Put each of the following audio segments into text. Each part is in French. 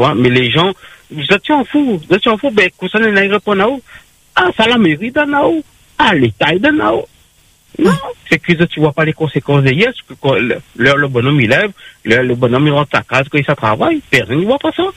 vois, mais les gens, vous êtes en fou, ben, concernant les répondants, ça la mairie d'en haut, l'État d'en haut. Non, c'est que tu vois pas les conséquences de hier, parce que le bonhomme il lève, le bonhomme il rentre à casa, quand il ça travaille, personne ne voit pas ça.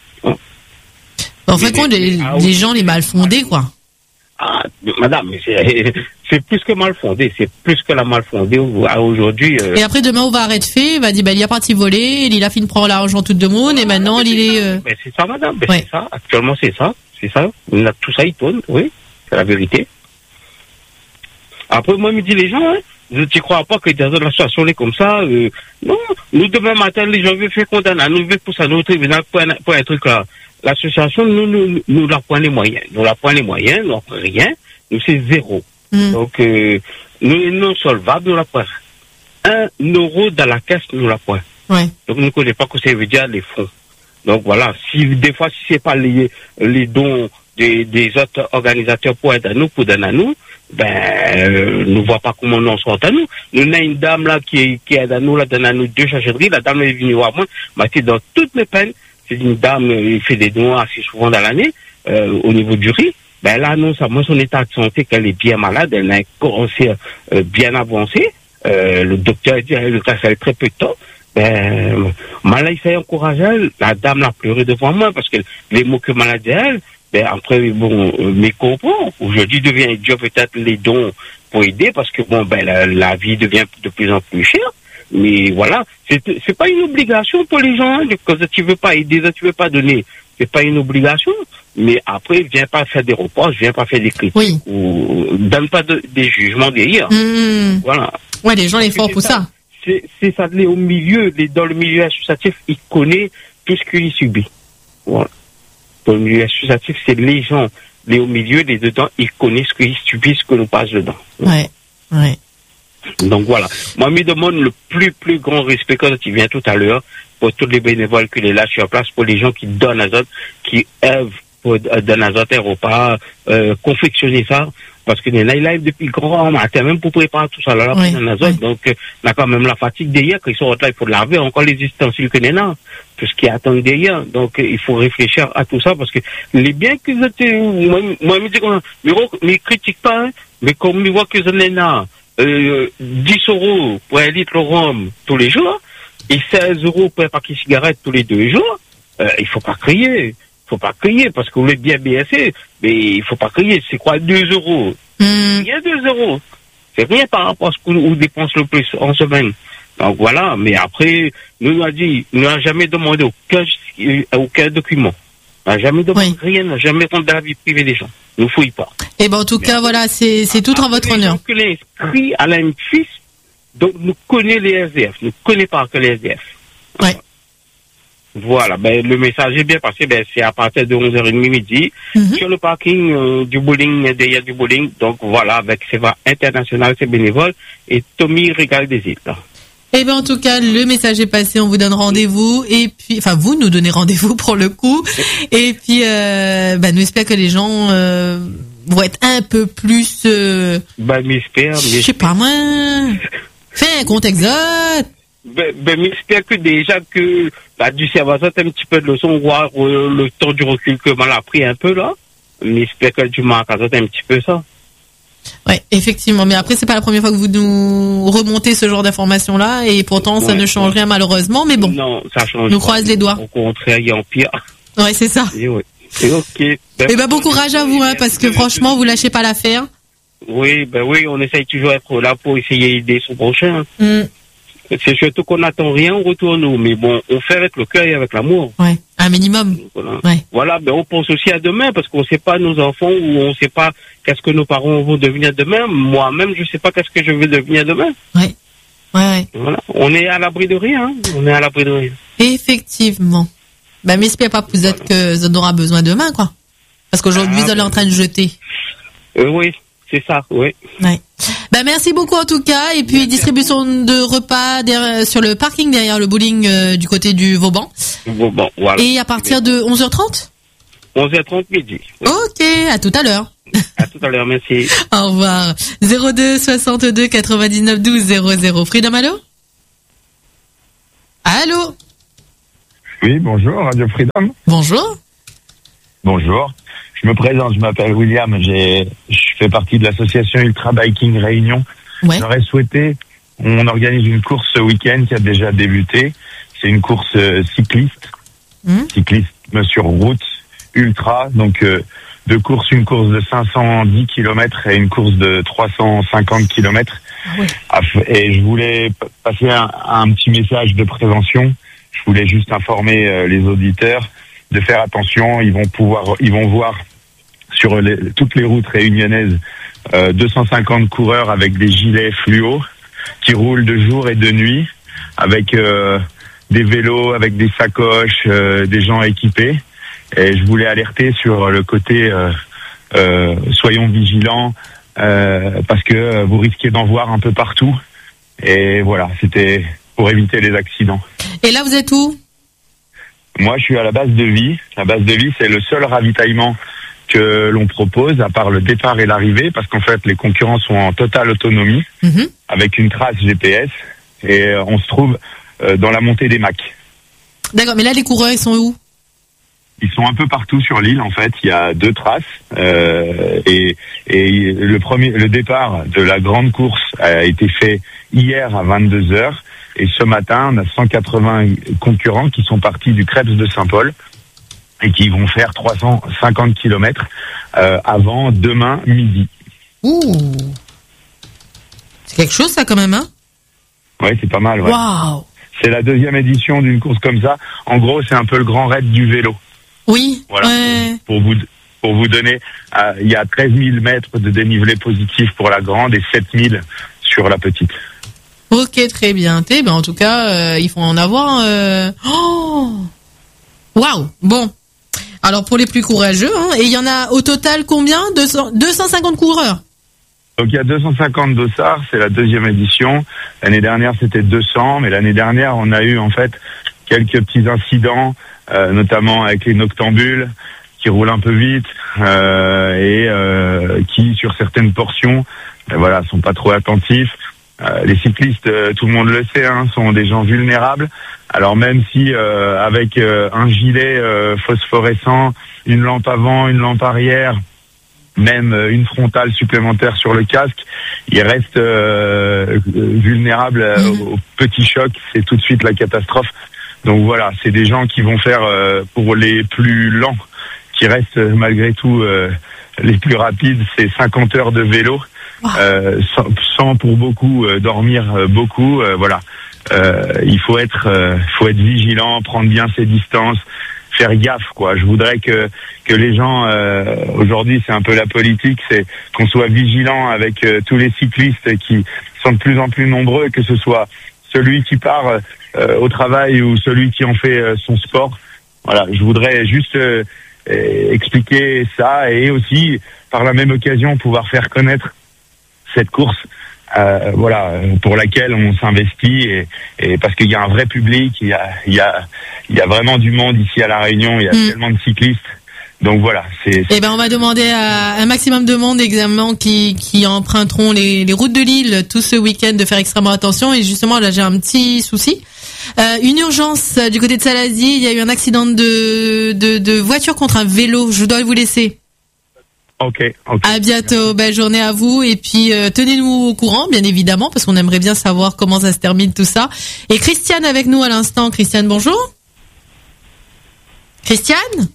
En fait, les gens les mal fondés, quoi. Madame, c'est plus que mal fondé, c'est plus que la mal fondée aujourd'hui. Et après, demain, on va arrêter, il va dire, il a parti voler, il a fini de prendre l'argent tout le monde, et maintenant, il est... Mais c'est ça, madame, c'est ça, actuellement, c'est ça. Tout ça, il tourne, oui, c'est la vérité. Après, moi, me dit les gens, tu crois pas que dans la situation est comme ça, non, nous, demain matin, les gens veulent faire condamner, nous veulent pousser à notre tribunal pour un truc là. L'association, nous leur prenons les moyens. Nous leur prenons les moyens, nous leur prenons rien. Nous, c'est zéro. Donc, nous, non solvables, nous leur prenons 1 euro dans la caisse, nous leur prenons. Ouais. Donc, nous ne connaissons pas ce que ça veut dire les fonds. Donc, voilà. Des fois, si c'est pas les dons des autres organisateurs pour aider à nous, pour donner à nous, nous ne voyons pas comment on en sort à nous. Nous avons une dame là qui aide à nous, là, donne à nous 2 chargeries. La dame est venue voir moi, m'a dit dans toutes mes peines. C'est une dame, il fait des dons assez souvent dans l'année, au niveau du riz. Là, annonce à moi son état de santé, qu'elle est bien malade, elle a un cancer bien avancé. Le docteur a dit, le cas, ça fait très peu de temps. Là, il fait encourager elle. La dame l'a pleuré devant moi, parce que les mots que malade elle, après, mais comprend. Aujourd'hui, devient idiot peut-être les dons pour aider, parce que la vie devient de plus en plus chère. Mais voilà, c'est pas une obligation pour les gens, quand tu veux pas aider, tu veux pas donner, c'est pas une obligation. Mais après, viens pas faire des reproches, viens pas faire des critiques, ou donne pas des jugements derrière. Voilà. Ouais, les gens les font pour ça. C'est ça, au milieu, dans le milieu associatif, il connaît tout ce qu'il subit. Voilà. Dans le milieu associatif, c'est les gens, les au milieu, les dedans, ils connaissent ce qu'ils subissent, ce que nous passe dedans. Ouais. Donc voilà, moi je me demande le plus grand respect quand tu viens tout à l'heure pour tous les bénévoles qui sont là sur place, pour les gens qui donnent à autres, qui œuvrent pour donner à autres un repas, confectionner ça, parce que là il arrive depuis grand matin même pour préparer tout ça là, donc on a quand même la fatigue derrière, quand ils sont là il faut laver encore les ustensiles que là, tout ce qui attend derrière, donc il faut réfléchir à tout ça, parce que les biens que vous êtes, moi je me dis mais critique pas, mais comme je vois que vous en êtes là, 10 euros pour 1 litre de rhum tous les jours et 16 euros pour un paquet de cigarettes tous les 2 jours, il faut pas crier. Parce que vous voulez bien baisser, mais il faut pas crier. C'est quoi 2 euros? Rien 2 euros. C'est rien par rapport à ce qu'on dépense le plus en semaine. Donc voilà, mais après, nous n'a jamais demandé aucun document. On n'a jamais demandé rien, on n'a jamais rendu la vie privée des gens. Ne fouille pas. Et en tout cas, voilà, c'est tout en votre honneur. Que les inscrits à la M6, donc nous connaissons les SDF, nous connaissons pas que les SDF. Ouais. Voilà, le message est bien passé, c'est à partir de 11h30 midi, sur le parking du bowling, derrière du bowling, donc voilà, avec Seva International, c'est bénévole, et Tommy Régal des Îles. En tout cas, le message est passé, on vous donne rendez-vous, et puis, vous nous donnez rendez-vous pour le coup, et puis, nous espérons que les gens, vont être un peu plus, m'espère. Je sais pas, moi, fais un compte exote. J'espère que déjà que du service un petit peu de leçon, voir le temps du recul que mal a pris un peu là. J'espère que du manque un petit peu ça. Ouais, effectivement. Mais après, c'est pas la première fois que vous nous remontez ce genre d'informations là, et pourtant ça ne change rien malheureusement. Mais bon. Non, ça change. Nous croise les doigts. Au contraire, il y a en pire. Ouais, c'est ça. Et oui. C'est ok. Bon courage à vous, parce que franchement, vous lâchez pas l'affaire. Oui, on essaye toujours d'être là pour essayer d'aider son prochain. C'est surtout qu'on n'attend rien en retour, nous. Mais bon, on fait avec le cœur et avec l'amour. Ouais, un minimum. Voilà, on pense aussi à demain, parce qu'on ne sait pas nos enfants, ou on ne sait pas qu'est-ce que nos parents vont devenir demain. Moi-même, je ne sais pas qu'est-ce que je vais devenir demain. Ouais. Voilà. On est à l'abri de rien. Effectivement. M'espère pas peut-être que vous en aurez besoin demain, quoi. Parce qu'aujourd'hui, vous êtes en train de jeter. Oui. C'est ça, oui. Ouais. Merci beaucoup en tout cas. Et puis distribution de repas sur le parking derrière le bowling du côté du Vauban. Voilà. Et à partir de 11h30 11h30 midi. Oui. Ok, à tout à l'heure. À tout à l'heure, merci. Au revoir. 02 62 99 12 00. Freedom, allô? Allô? Oui, bonjour, Radio Freedom. Bonjour. Bonjour. Je me présente, je m'appelle William, je fais partie de l'association Ultra Biking Réunion. Ouais. J'aurais souhaité, on organise une course ce week-end qui a déjà débuté. C'est une course cycliste, cyclisme sur route, ultra, donc deux courses, une course de 510 km et une course de 350 km. Ouais. Et je voulais passer un petit message de prévention. Je voulais juste informer les auditeurs de faire attention. Ils vont voir sur toutes les routes réunionnaises 250 coureurs avec des gilets fluo qui roulent de jour et de nuit avec des vélos, avec des sacoches, des gens équipés. Et je voulais alerter sur le côté soyons vigilants parce que vous risquez d'en voir un peu partout. Et voilà, c'était pour éviter les accidents. Et là, vous êtes où? Moi, je suis à la base de vie. La base de vie, c'est le seul ravitaillement que l'on propose, à part le départ et l'arrivée, parce qu'en fait, les concurrents sont en totale autonomie, avec une trace GPS, et on se trouve dans la montée des Macs. D'accord, mais là, les coureurs, ils sont où? Ils sont un peu partout sur l'île, en fait. Il y a 2 traces, et le départ de la grande course a été fait hier à 22h, et ce matin, on a 180 concurrents qui sont partis du Crêpes de Saint-Paul et qui vont faire 350 km avant demain midi. Ouh, c'est quelque chose, ça, quand même, hein? Ouais, c'est pas mal, ouais. Waouh. C'est la 2e édition d'une course comme ça. En gros, c'est un peu le grand raid du vélo. Oui. Voilà. Ouais. Pour vous donner, il y a 13 000 mètres de dénivelé positif pour la grande et 7 000 sur la petite. Ok, très bien. En tout cas, il faut en avoir. Oh, waouh. Bon. Alors pour les plus courageux, hein, et il y en a au total combien? 250 coureurs. Donc il y a 250 dossards, c'est la 2e édition. L'année dernière c'était 200, mais l'année dernière on a eu en fait quelques petits incidents, notamment avec les noctambules qui roulent un peu vite et qui sur certaines portions, sont pas trop attentifs. Les cyclistes, tout le monde le sait, hein, sont des gens vulnérables. Alors même si avec un gilet phosphorescent, une lampe avant, une lampe arrière, même une frontale supplémentaire sur le casque, il reste vulnérable au petit choc. C'est tout de suite la catastrophe. Donc voilà, c'est des gens qui vont faire pour les plus lents, qui restent malgré tout les plus rapides, c'est 50 heures de vélo. Sans pour beaucoup dormir beaucoup, voilà. Il faut être vigilant, prendre bien ses distances, faire gaffe, quoi. Je voudrais que les gens aujourd'hui, c'est un peu la politique, c'est qu'on soit vigilant avec tous les cyclistes qui sont de plus en plus nombreux, que ce soit celui qui part au travail ou celui qui en fait son sport. Voilà, je voudrais juste expliquer ça et aussi par la même occasion pouvoir faire connaître cette course, pour laquelle on s'investit et parce qu'il y a un vrai public, il y a vraiment du monde ici à La Réunion, il y a tellement de cyclistes. Donc voilà, on va demander à un maximum de monde également qui emprunteront les routes de l'île tout ce week-end de faire extrêmement attention. Et justement, là, j'ai un petit souci. Une urgence du côté de Salazie, il y a eu un accident de voiture contre un vélo. Je dois vous laisser. Ok. À bientôt, belle journée à vous et puis tenez-nous au courant bien évidemment parce qu'on aimerait bien savoir comment ça se termine tout ça. Et Christiane avec nous à l'instant. Christiane, bonjour. Christiane,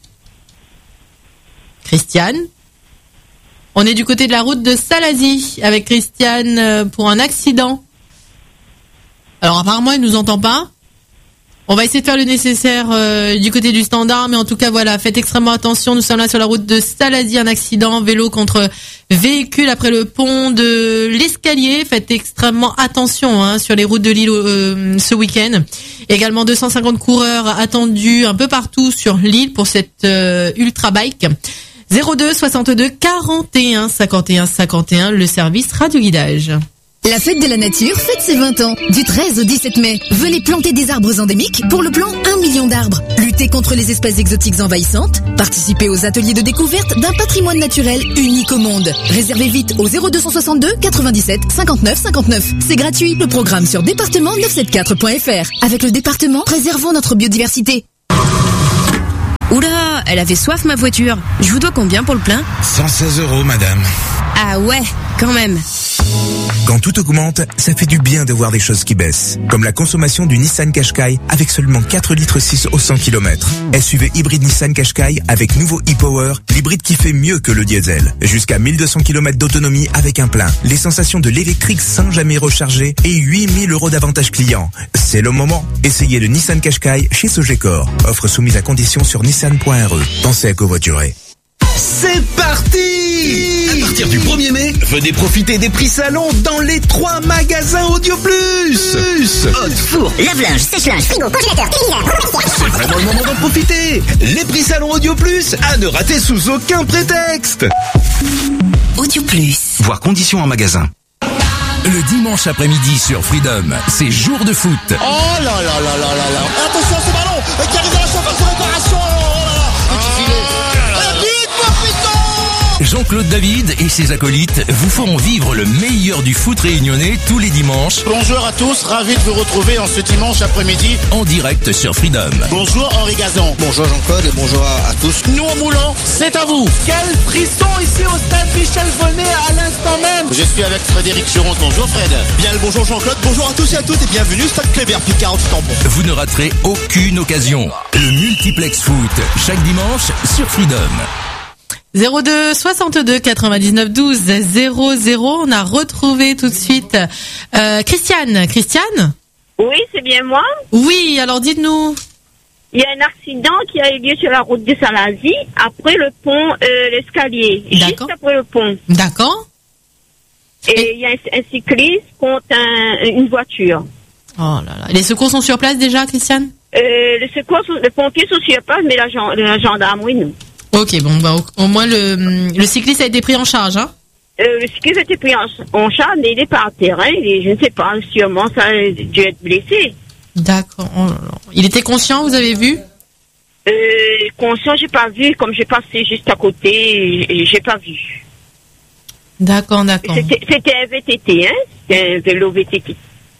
on est du côté de la route de Salazie avec Christiane pour un accident. Alors apparemment elle nous entend pas. On va essayer de faire le nécessaire du côté du standard, mais en tout cas voilà, faites extrêmement attention. Nous sommes là sur la route de Salazie, un accident vélo contre véhicule après le pont de l'Escalier. Faites extrêmement attention sur les routes de l'île ce week-end. Également 250 coureurs attendus un peu partout sur l'île pour cette ultra bike. 02 62 41 51 51, le service radio guidage. La fête de la nature fête ses 20 ans. Du 13 au 17 mai, venez planter des arbres endémiques pour le plan 1 million d'arbres. Lutter contre les espèces exotiques envahissantes. Participez aux ateliers de découverte d'un patrimoine naturel unique au monde. Réservez vite au 0262 97 59 59. C'est gratuit. Le programme sur département974.fr. Avec le département, préservons notre biodiversité. elle avait soif ma voiture. Je vous dois combien pour le plein ? 116 €, madame. Ah ouais, quand même. Quand tout augmente, ça fait du bien de voir des choses qui baissent. Comme la consommation du Nissan Qashqai avec seulement 4,6 litres au 100 km. SUV hybride Nissan Qashqai avec nouveau e-Power, l'hybride qui fait mieux que le diesel. Jusqu'à 1200 km d'autonomie avec un plein. Les sensations de l'électrique sans jamais recharger et 8000 € d'avantages clients. C'est le moment. Essayez le Nissan Qashqai chez Sogecor. Offre soumise à condition sur nissan.re. Pensez à covoiturer. C'est parti! À partir du 1er mai, venez profiter des prix salon dans les 3 magasins Audio Plus. Hot, four, lave-linge, sèche-linge, frigo, congélateur, téléviseur. C'est vraiment le moment d'en profiter. Les prix salon Audio Plus à ne rater sous aucun prétexte. Audio Plus. Voir conditions en magasin. Le dimanche après-midi sur Freedom, c'est jour de foot. Oh là là là là là là. Attention à ce ballon qui arrive dans la surface de réparation. Oh là là. Jean-Claude David et ses acolytes vous feront vivre le meilleur du foot réunionnais tous les dimanches. Bonjour à tous, ravi de vous retrouver en ce dimanche après-midi. En direct sur Freedom. Bonjour Henri Gazan. Bonjour Jean-Claude et bonjour à tous. Nous en Moulant, c'est à vous. Quel frisson ici au stade Michel Bonnet à l'instant même. Je suis avec Frédéric Churon. Bonjour Fred. Bien le bonjour Jean-Claude, bonjour à tous et à toutes et bienvenue Stade Kléber, plus 40 tampons. Vous ne raterez aucune occasion. Le multiplex foot, chaque dimanche sur Freedom. 02 62 99 12 00. On a retrouvé tout de suite Christiane. Christiane ? Oui, c'est bien moi. Oui, alors dites-nous. Il y a un accident qui a eu lieu sur la route de Salazie, après le pont, l'escalier. Juste après le pont. D'accord. Et il y a un cycliste contre une voiture. Oh là là. Les secours sont sur place déjà, Christiane ? Les pompiers sont sur place, mais la gendarmerie, non. Ok, bon, bah, au moins le cycliste a été pris en charge, hein? Le cycliste a été pris en charge, mais il n'est pas à terrain, je ne sais pas, sûrement ça a dû être blessé. D'accord. Oh là là. Il était conscient, vous avez vu? Conscient, j'ai pas vu, comme j'ai passé juste à côté, j'ai pas vu. D'accord. C'était un VTT, hein? C'était un vélo VTT.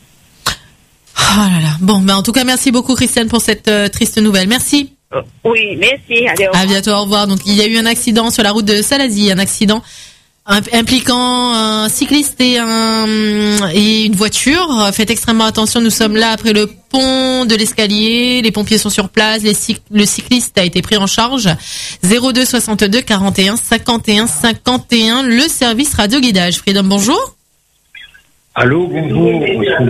Oh là là. Bon, bah, en tout cas, merci beaucoup, Christiane, pour cette triste nouvelle. Merci. Oui, merci. Allez, au revoir. À bientôt, au revoir. Donc, il y a eu un accident sur la route de Salazie, un accident impliquant un cycliste et une voiture. Faites extrêmement attention, nous sommes là après le pont de l'escalier, les pompiers sont sur place, le cycliste a été pris en charge. 02 62 41 51 51, le service radio guidage. Freedom, bonjour. Allô, bonjour.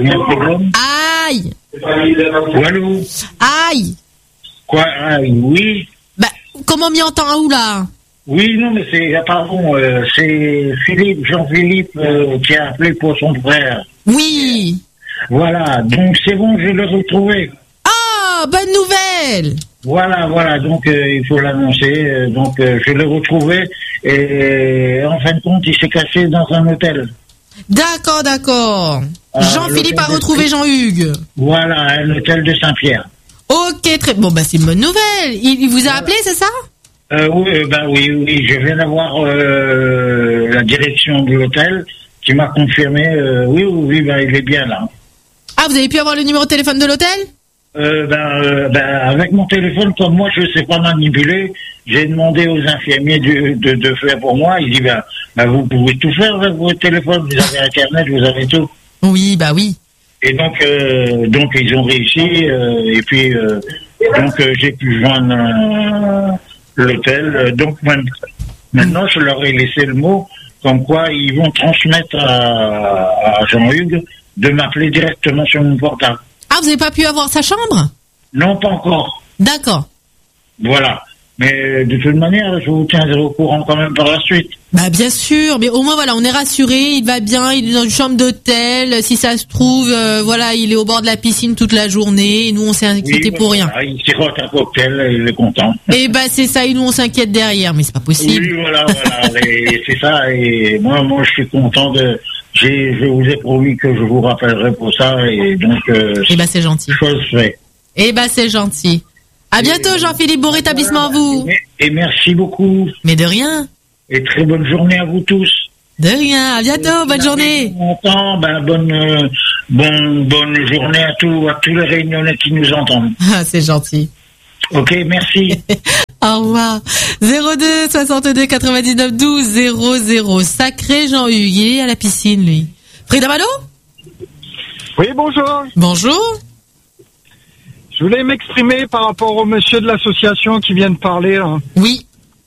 Aïe. Allô. Aïe. Quoi? Oui. Bah, comment m'y entend où là? Oui, non, mais c'est Philippe, Jean-Philippe qui a appelé pour son frère. Oui. Voilà, donc c'est bon, je l'ai retrouvé. Ah, bonne nouvelle. Voilà, donc il faut l'annoncer. Donc je l'ai retrouvé et en fin de compte, il s'est caché dans un hôtel. D'accord. Jean-Philippe a retrouvé Jean-Hugues. Voilà, un hôtel de Saint-Pierre. Ok, très bon, bah c'est une bonne nouvelle. Il vous a appelé, c'est ça? Oui, je viens d'avoir la direction de l'hôtel qui m'a confirmé. Oui, il est bien là. Ah, vous avez pu avoir le numéro de téléphone de l'hôtel? Avec mon téléphone, comme moi je sais pas manipuler, j'ai demandé aux infirmiers de faire pour moi. Ils disent vous pouvez tout faire avec votre téléphone, vous avez internet, vous avez tout. Oui, bah oui. Et donc ils ont réussi et puis j'ai pu joindre l'hôtel. Donc maintenant je leur ai laissé le mot comme quoi ils vont transmettre à Jean-Hugues de m'appeler directement sur mon portable. Ah, vous n'avez pas pu avoir sa chambre? Non, pas encore. D'accord. Voilà. Mais de toute manière, je vous tiendrai au courant quand même par la suite. Bah bien sûr, mais au moins voilà, on est rassuré, il va bien, il est dans une chambre d'hôtel, si ça se trouve, il est au bord de la piscine toute la journée, et nous on s'est inquiété pour rien. Voilà, il sirote un cocktail, il est content. Et bah c'est ça, et nous on s'inquiète derrière, mais c'est pas possible. Oui, voilà, et c'est ça, et moi je suis content je vous ai promis que je vous rappellerai pour ça, et donc c'est gentil. Chose faite. Et c'est gentil. À bientôt Jean-Philippe, bon rétablissement à vous. Et merci beaucoup. Mais de rien. Et très bonne journée à vous tous. De rien, à bientôt, bonne journée. Bonne journée à tous les Réunionnais qui nous entendent. Ah, c'est gentil. Ok, merci. Au revoir. 02 62 99 12 00. Sacré Jean-Hugues, il est à la piscine, lui. Frida Malo? Oui, bonjour. Bonjour. Je voulais m'exprimer par rapport au monsieur de l'association qui vient de parler. Hein. Oui.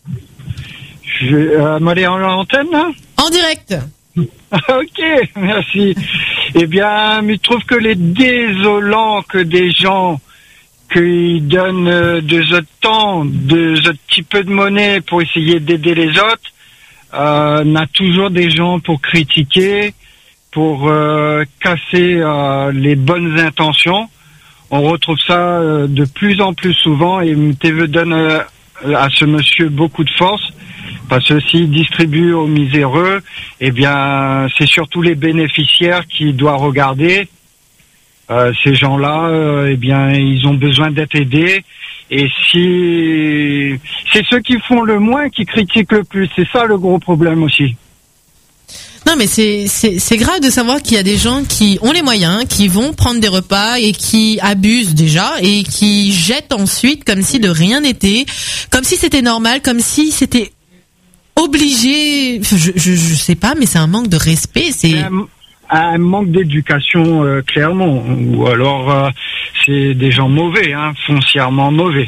M'aller en l'antenne, là? En direct. Ok, merci. Eh bien, je trouve que les désolants que des gens qui donnent de autres temps, de autres petit peu de monnaie pour essayer d'aider les autres, on a toujours des gens pour critiquer, pour casser les bonnes intentions. On retrouve ça de plus en plus souvent et TV donne à ce monsieur beaucoup de force. Parce que s'il distribue aux miséreux, eh bien, c'est surtout les bénéficiaires qui doivent regarder. Ces gens-là, eh bien, ils ont besoin d'être aidés. Et si c'est ceux qui font le moins qui critiquent le plus, c'est ça le gros problème aussi. Non, mais c'est grave de savoir qu'il y a des gens qui ont les moyens, qui vont prendre des repas et qui abusent déjà et qui jettent ensuite comme si de rien n'était, comme si c'était normal, comme si c'était obligé. Je sais pas, mais c'est un manque de respect. C'est un manque d'éducation, clairement. Ou alors, c'est des gens mauvais, hein, foncièrement mauvais.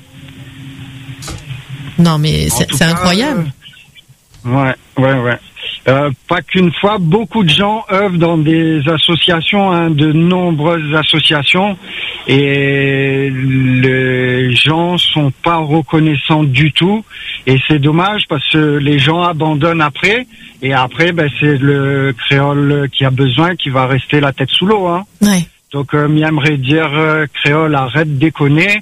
Non, mais c'est incroyable. Ouais. Pas qu'une fois, beaucoup de gens œuvrent dans des associations, hein, de nombreuses associations, et les gens sont pas reconnaissants du tout, et c'est dommage parce que les gens abandonnent après, et après, ben, c'est le créole qui a besoin, qui va rester la tête sous l'eau, hein. Ouais. Donc, j'aimerais dire, créole, arrête de déconner,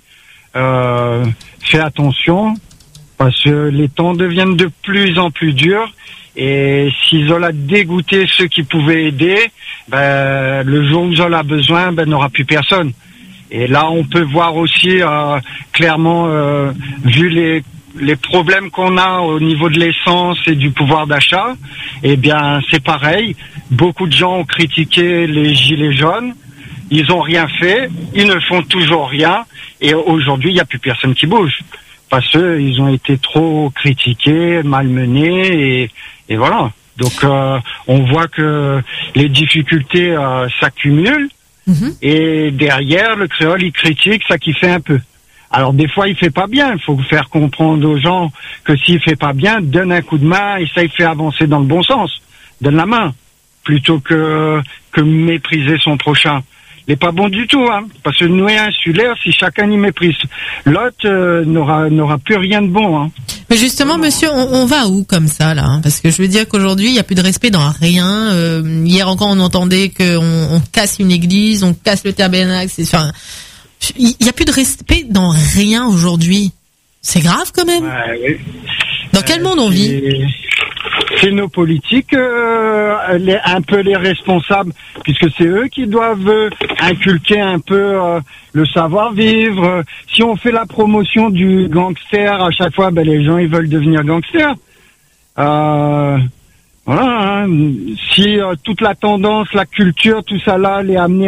fais attention, parce que les temps deviennent de plus en plus durs. Et s'ils ont dégoûté ceux qui pouvaient aider, ben, le jour où ils en ont besoin, ben, n'aura plus personne. Et là, on peut voir aussi clairement, vu les problèmes qu'on a au niveau de l'essence et du pouvoir d'achat, eh bien, c'est pareil. Beaucoup de gens ont critiqué les gilets jaunes. Ils ont rien fait. Ils ne font toujours rien. Et aujourd'hui, il n'y a plus personne qui bouge. Parce qu'ils ont été trop critiqués, malmenés, et voilà. Donc, on voit que les difficultés s'accumulent, et derrière, le créole, il critique, ça qui fait un peu. Alors, des fois, il fait pas bien. Il faut faire comprendre aux gens que s'il fait pas bien, donne un coup de main, et ça, il fait avancer dans le bon sens. Donne la main, plutôt que mépriser son prochain. Il n'est pas bon du tout, hein, parce que nous, insulaire, si chacun y méprise l'autre, n'aura plus rien de bon, hein. Mais justement, monsieur, on va où comme ça, là, hein? Parce que je veux dire qu'aujourd'hui, il n'y a plus de respect dans rien. Hier encore, on entendait qu'on casse une église, on casse le tabernacle. Enfin, il n'y a plus de respect dans rien aujourd'hui. C'est grave quand même. Oui. Dans quel monde on vit? C'est nos politiques, un peu les responsables, puisque c'est eux qui doivent inculquer un peu le savoir-vivre. Si on fait la promotion du gangster à chaque fois, ben les gens ils veulent devenir gangsters. Voilà. Hein. Si toute la tendance, la culture, tout ça là, les amener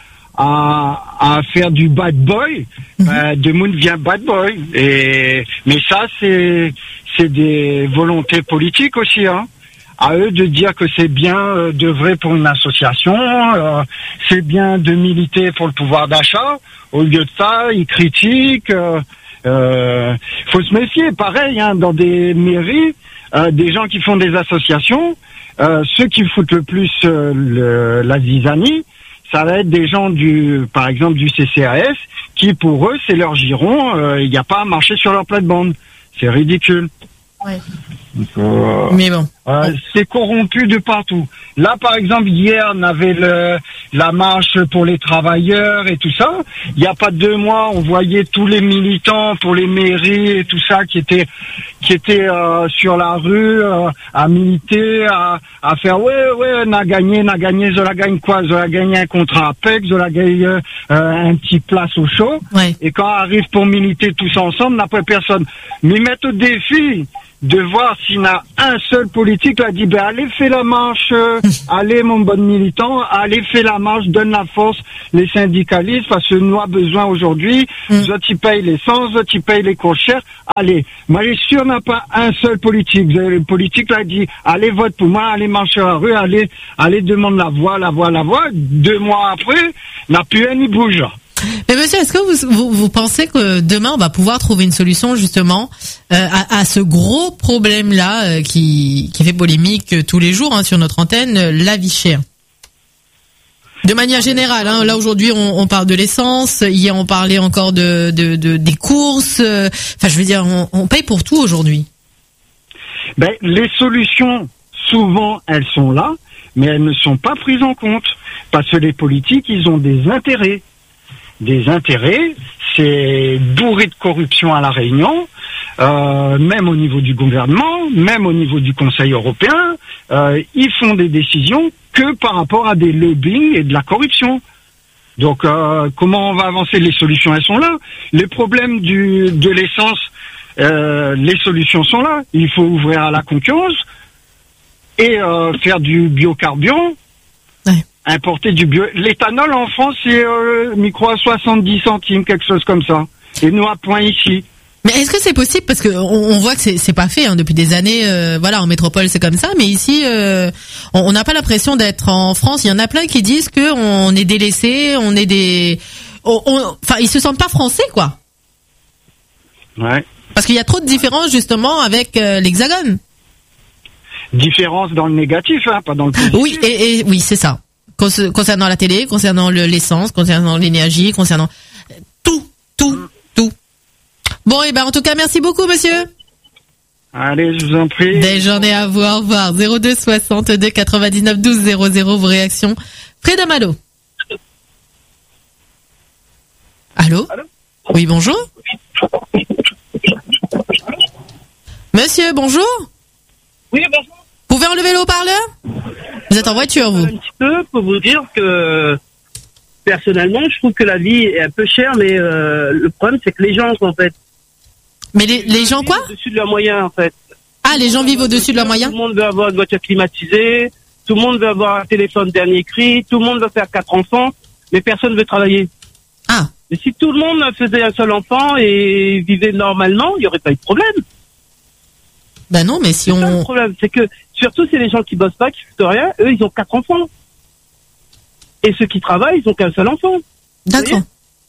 à faire du bad boy, de monde vient bad boy. Mais ça c'est des volontés politiques aussi, hein. À eux de dire que c'est bien d'œuvrer pour une association, c'est bien de militer pour le pouvoir d'achat. Au lieu de ça, ils critiquent. Faut se méfier. Pareil, hein, dans des mairies, des gens qui font des associations, ceux qui foutent le plus la zizanie, ça va être des gens par exemple du CCAS, qui pour eux c'est leur giron. Il n'y a pas à marcher sur leur plate-bande. C'est ridicule. Ouais. Mais bon. C'est corrompu de partout. Là, par exemple, hier, on avait la marche pour les travailleurs et tout ça. Il n'y a pas 2 mois, on voyait tous les militants pour les mairies et tout ça qui étaient sur la rue à militer, à faire ouais, on a gagné, Zola gagne quoi? Zola gagne un contrat à PEC, Zola gagne un petit place au show. Ouais. Et quand on arrive pour militer tous ensemble, on n'a pas personne. Mais mettre au défi de voir s'il y a un seul politique qui a dit allez fais la marche, allez mon bon militant, allez fais la marche, donne la force les syndicalistes parce que nous avons besoin aujourd'hui, eux qui payent l'essence, eux qui payent les cours chers, allez. Moi je suis sûr qu'il n'y a pas un seul politique. Le politique l'a dit allez vote pour moi, allez marcher à la rue, allez demander la voix. 2 mois après, n'a plus rien, il bouge. Mais monsieur, est-ce que vous pensez que demain on va pouvoir trouver une solution justement à ce gros problème-là qui fait polémique tous les jours sur notre antenne, la vie chère? De manière générale, là aujourd'hui on parle de l'essence, hier on parlait encore des courses. Enfin, je veux dire, on paye pour tout aujourd'hui. Ben, les solutions, souvent, elles sont là, mais elles ne sont pas prises en compte parce que les politiques, ils ont des intérêts. Des intérêts, c'est bourré de corruption à La Réunion, même au niveau du gouvernement, même au niveau du Conseil européen, ils font des décisions que par rapport à des lobbying et de la corruption. Donc, comment on va avancer? Les solutions, elles sont là. Les problèmes de l'essence, les solutions sont là. Il faut ouvrir à la concurrence et faire du biocarburant. Importer du bio. L'éthanol en France, c'est micro à 70 centimes, quelque chose comme ça. Et nous à point ici. Mais est-ce que c'est possible? Parce que on voit que c'est pas fait depuis des années. Voilà, en métropole c'est comme ça, mais ici on n'a pas l'impression d'être en France. Il y en a plein qui disent que on est délaissés, on est des. Enfin, ils se sentent pas français, quoi. Ouais. Parce qu'il y a trop de différences justement avec l'Hexagone. Différence dans le négatif, pas dans le positif. Oui, et oui, c'est ça. Concernant la télé, concernant l'essence, concernant l'énergie, concernant tout. Bon, et en tout cas, merci beaucoup, monsieur. Allez, je vous en prie. Belle journée à vous, au revoir. 02 62 99 12 00, vos réactions. Fred Amalo. Allô? Oui, bonjour. Monsieur, bonjour. Oui, bonjour. Vous pouvez enlever le haut-parleur? Vous êtes en voiture, vous? Un petit peu pour vous dire que personnellement, je trouve que la vie est un peu chère, mais le problème c'est que les gens, en fait. Mais les gens quoi? Au-dessus de leurs moyens, en fait. Ah, les gens vivent au-dessus de leurs moyens? Tout le monde veut avoir une voiture climatisée, tout le monde veut avoir un téléphone dernier cri, tout le monde veut faire 4 enfants, mais personne veut travailler. Ah. Mais si tout le monde faisait un seul enfant et vivait normalement, il n'y aurait pas eu de problème. Ben non, mais si c'est ça, le problème, c'est que surtout c'est les gens qui bossent pas, qui font rien, eux ils ont 4 enfants. Et ceux qui travaillent, ils ont qu'un seul enfant. D'accord.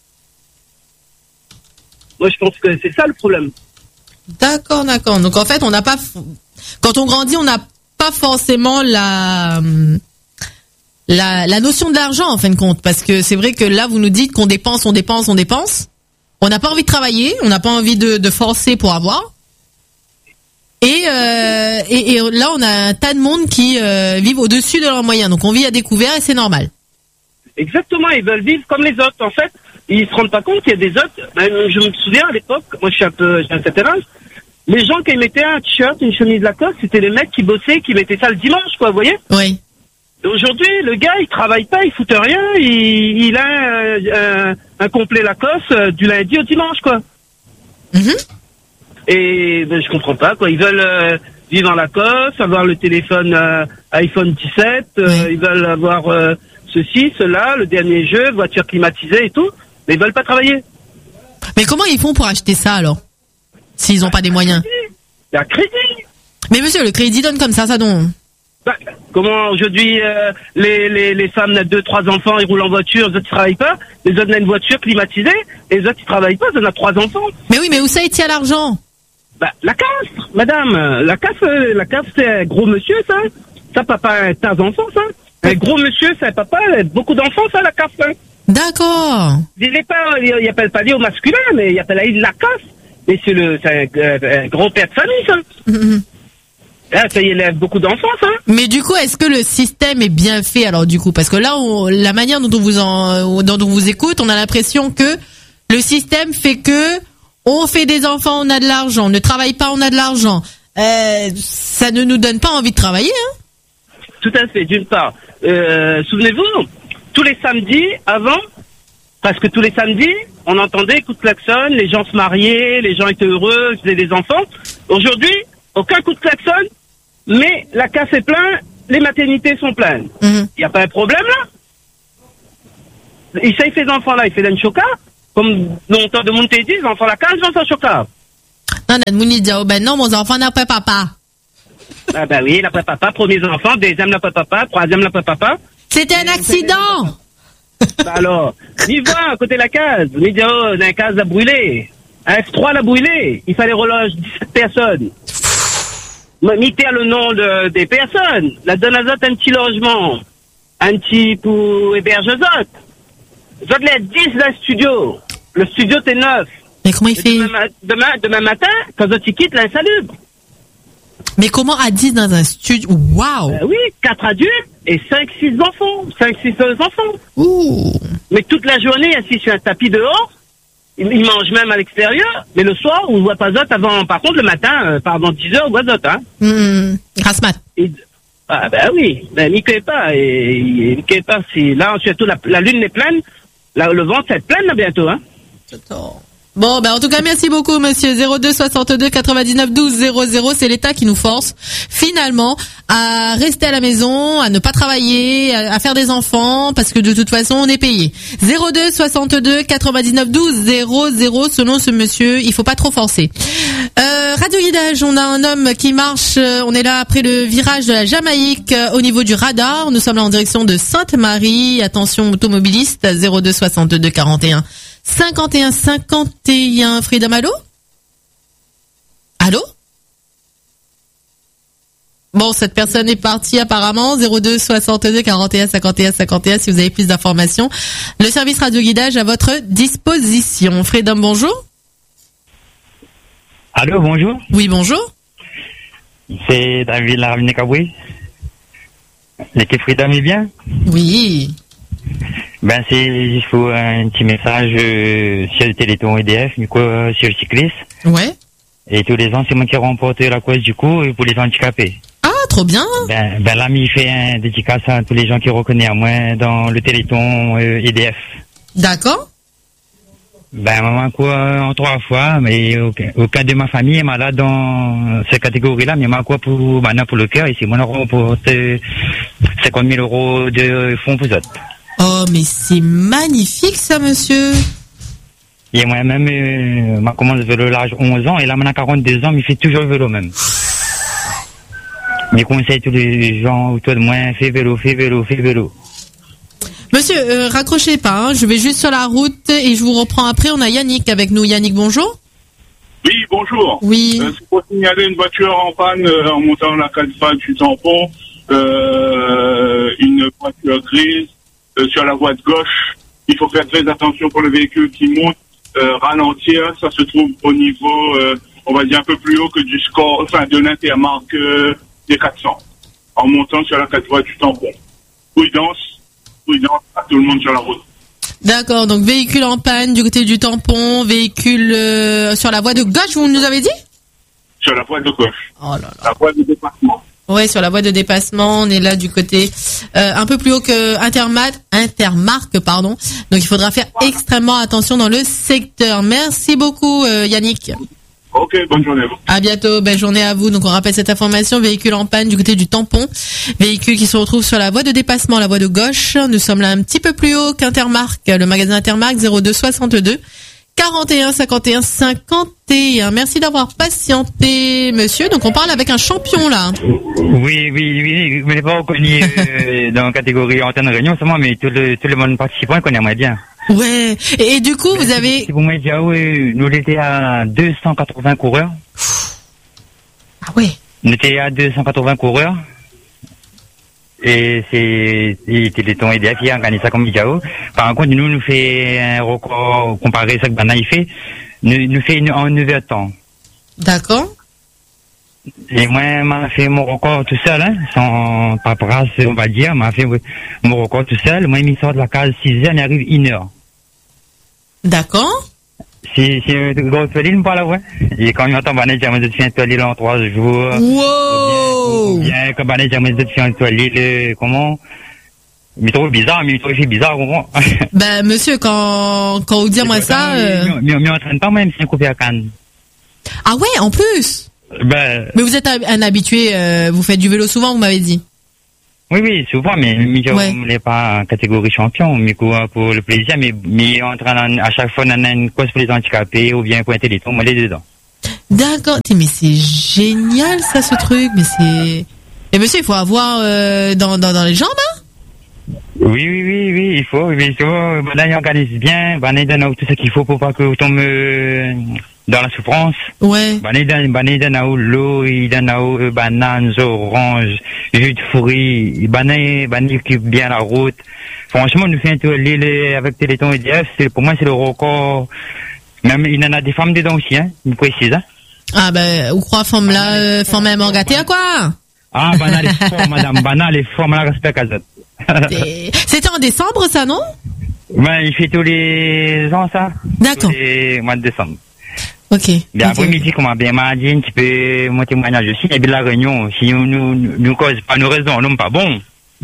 Moi je pense que c'est ça le problème. D'accord. Donc en fait, on n'a pas, quand on grandit, on n'a pas forcément la notion de l'argent en fin de compte, parce que c'est vrai que là vous nous dites qu'on dépense. On n'a pas envie de travailler, on n'a pas envie de forcer pour avoir. Et là, on a un tas de monde qui vivent au-dessus de leurs moyens. Donc, on vit à découvert et c'est normal. Exactement, ils veulent vivre comme les autres. En fait, ils se rendent pas compte qu'il y a des autres. Je me souviens à l'époque, moi j'ai un certain âge, les gens qui mettaient un t-shirt, une chemise Lacoste, c'était les mecs qui bossaient, qui mettaient ça le dimanche, quoi, vous voyez? Oui. Et aujourd'hui, le gars, il travaille pas, il fout rien, il a un complet Lacoste du lundi au dimanche, quoi. Et je comprends pas, quoi. Ils veulent vivre en Lacoste, avoir le téléphone iPhone 17, ils veulent avoir ceci, cela, le dernier jeu, voiture climatisée et tout, mais ils veulent pas travailler. Mais comment ils font pour acheter ça alors, s'ils ont pas des moyens? Il y a crédit. Mais monsieur, le crédit donne comme ça donne. Comment aujourd'hui les femmes n'ont 2-3 enfants, ils roulent en voiture, les autres ils travaillent pas, les autres ont une voiture climatisée, et les autres ils travaillent pas, ils ont 3 enfants. Mais oui, mais où ça il tient l'argent? La CAF, madame, la CAF c'est un gros monsieur, ça. Ça, papa a un tas d'enfants, ça. Un gros monsieur, c'est un papa, beaucoup d'enfants, ça, la CAF, ça. D'accord. Il appelle pas lui au masculin, mais il appelle la CAF. Et c'est un gros père de famille, ça. Là, ça y élève beaucoup d'enfants, ça. Mais du coup, est-ce que le système est bien fait, alors, du coup? Parce que là, la manière dont on vous écoute, on a l'impression que le système fait que on fait des enfants, on a de l'argent. On ne travaille pas, on a de l'argent. Ça ne nous donne pas envie de travailler, hein? Tout à fait. D'une part, souvenez-vous, tous les samedis, avant, parce que tous les samedis, on entendait coup de klaxon, les gens se mariaient, les gens étaient heureux, faisaient des enfants. Aujourd'hui, aucun coup de klaxon, mais la case est pleine, les maternités sont pleines. Il n'y a pas un problème là? Il fait les enfants là, il fait d'un chocat, comme longtemps de monde te dit, les enfants là, 15 ans sans chocat. Non, non, mon enfant n'a pas papa. Ah ben oui, la papa, premier enfant, deuxième la papa, troisième la papa. C'était un accident. Alors, il va à côté de la case, il dit, oh, dans la case a brûlé. Un F3 l'a brûlé, il fallait reloger 17 personnes. Mettez le nom des personnes. La donne à autres un petit logement, un petit pour héberger aux autres. Les autres, les 10 dans le studio. Le studio, c'est 9. Mais comment il fait? Demain matin, quand tu quittes, l'insalubre. Mais comment à 10 dans un studio? Waouh! Oui, 4 adultes et 5-6 enfants. 5-6 enfants. Ouh! Mais toute la journée, assis sur un tapis dehors, ils mangent même à l'extérieur, mais le soir, on ne voit pas d'autres avant. Par contre, le matin, pendant 10 heures, on voit d'autres, hein. Grasse-mat. Ah, ben oui. Ben, n'y cueille pas. N'y cueille pas. Si, là, surtout, la lune est pleine. Là, le vent, c'est plein, là, bientôt, hein. Bon, ben en tout cas, merci beaucoup, monsieur. 02 62 99 12 00, c'est l'État qui nous force finalement à rester à la maison, à ne pas travailler, à faire des enfants, parce que de toute façon, on est payé. 02 62 99 12 00, selon ce monsieur, il faut pas trop forcer. Radio Guidage, on a un homme qui marche, on est là après le virage de la Jamaïque, au niveau du radar. Nous sommes là en direction de Sainte-Marie. Attention, automobiliste, 02 62 41 51 51. Freedom, allô? Allô? Bon, cette personne est partie apparemment. 02 62 41 51 51 si vous avez plus d'informations. Le service radio guidage à votre disposition. Freedom, bonjour. Allô, bonjour. Oui, bonjour. C'est David Laravine Kaboué. L'équipe Freedom est bien? Oui. Ben, il faut un petit message sur le Téléthon EDF, du coup, sur le cycliste. Ouais. Et tous les ans, c'est moi qui remporte la cause du coup pour les handicapés. Ah, trop bien. Ben l'ami fait un dédicace à tous les gens qui reconnaissent à moi dans le Téléthon EDF. D'accord. Ben, maman, quoi, en 3 fois, mais aucun de ma famille est malade dans cette catégorie-là, mais moi, quoi, pour le cœur, et c'est moi, on remporte 50 000 € de fonds pour autres. Oh, mais c'est magnifique, ça, monsieur. Et moi-même, m'a commencé le vélo à l'âge 11 ans, et là, maintenant, 42 ans, mais il fait toujours le vélo, même. Mais conseille tous les gens autour de moi, fais vélo. Monsieur, raccrochez pas, hein, je vais juste sur la route et je vous reprends après. On a Yannick avec nous. Yannick, bonjour. Oui, bonjour. Oui. C'est pour signaler une voiture en panne en montant la califate du tampon. Une voiture grise sur la voie de gauche. Il faut faire très attention pour le véhicule qui monte, ralentir. Ça se trouve au niveau, on va dire un peu plus haut que du score, enfin de l'intermarque des 400. En montant sur la califate du tampon. Prudence à tout le monde sur la route. D'accord, donc véhicule en panne du côté du tampon, véhicule sur la voie de gauche, vous nous avez dit? Sur la voie de gauche. Oh là là. La voie de dépassement. Ouais, sur la voie de dépassement, on est là du côté un peu plus haut que Intermarque, pardon. Donc il faudra faire extrêmement attention dans le secteur. Merci beaucoup Yannick. Ok, bonne journée à vous. À bientôt, belle journée à vous. Donc on rappelle cette information, véhicule en panne du côté du tampon, véhicule qui se retrouve sur la voie de dépassement, la voie de gauche. Nous sommes là un petit peu plus haut qu'Intermarque, le magasin Intermarque, 02 62 41 51 51. Merci d'avoir patienté, monsieur. Donc on parle avec un champion là. Oui, je ne l'ai pas reconnu dans la catégorie antenne réunion, c'est moi, mais tout le monde participant connaît moi bien. Ouais. Et du coup, vous avez... Si vous m'avez dit, nous l'étions à 280 coureurs. Ah ouais. Nous étions à 280 coureurs. Et c'est Téléthon EDF qui a gagné ça comme Bijao. Par contre, nous fait un record comparé à ce que Bana il fait. Nous fait en 9 heures de temps. D'accord. Et moi, m'a fait mon record tout seul, hein, sans paperasse, on va dire. M'a fait mon record tout seul. Moi, il sort de la case 6 heures, il arrive 1 heure. D'accord. C'est une grosse toile, pas là, ouais. Et quand il entend Banet, j'ai envie de faire une toile en 3 jours. Wow! Ou bien, quand Banet, j'ai envie de faire une toile, comment? Mais trop bizarre, mais trop bizarre, comment? Ben, monsieur, quand vous dites moi ça, Mais on m'entraîne pas, même si on coupe à Cannes. Ah ouais, en plus? Ben, Mais vous êtes un habitué, vous faites du vélo souvent, vous m'avez dit. oui, souvent, mais je ne l'ai pas en catégorie champion, mais quoi, pour le plaisir, mais en train à chaque fois, on a une cause pour les handicapés ou bien pour un téléthon, moi, les dedans. D'accord. Mais c'est génial, ça, ce truc. Mais c'est... Et monsieur, il faut avoir dans les jambes, hein? Oui, il faut. Ben là, il organise bien, ben il donne tout ce qu'il faut pour pas que vous tombe dans la souffrance. Ouais. Ben il donne l'eau, il donne bananes, oranges, jus de fruits, ben il occupe bien la route. Franchement, nous fait l'île avec Téléthon EDF, pour moi, c'est le record. Même, il y en a des femmes dedans aussi, hein, je précise, hein. Ah, ben, ou croit femme là, femme même en gâté à quoi? Ah, banal est fort, madame, banal est fort, madame, respect à Kazat. C'était en décembre, ça, non? Ben, il fait tous les ans, ça. D'accord. Tous les mois de décembre. Ok. Mais après-midi, comme bien m'a dit, un petit peu mon témoignage aussi, il y a de la réunion. Si nous cause pas nos raisons, non, pas bon.